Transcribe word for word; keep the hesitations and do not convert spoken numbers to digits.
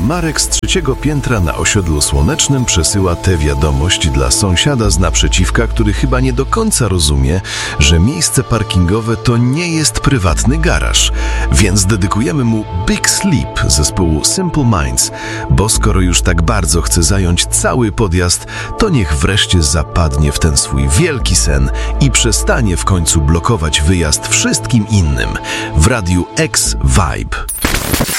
Marek z trzeciego piętra na osiedlu Słonecznym przesyła tę wiadomość dla sąsiada z naprzeciwka, który chyba nie do końca rozumie, że miejsce parkingowe to nie jest prywatny garaż. Więc dedykujemy mu Big Sleep zespołu Simple Minds, bo skoro już tak bardzo chce zająć cały podjazd, to niech wreszcie zapadnie w ten swój wielki sen i przestanie w końcu blokować wyjazd wszystkim innym. W radiu X Vibe.